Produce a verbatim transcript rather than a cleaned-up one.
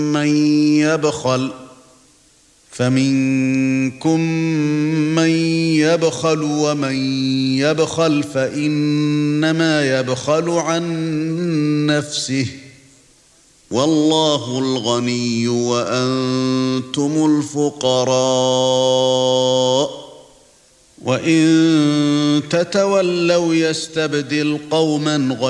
مَن يَبْخَلُ فَمِنكُم مَّن يَبْخَلُ وَمَن يَبْخَلْ فَإِنَّمَا يَبْخَلُ عَن نَّفْسِهِ وَاللَّهُ الْغَنِيُّ وَأَنتُمُ الْفُقَرَاءُ وَإِن تَتَوَلَّوْا يَسْتَبْدِلْ قَوْمًا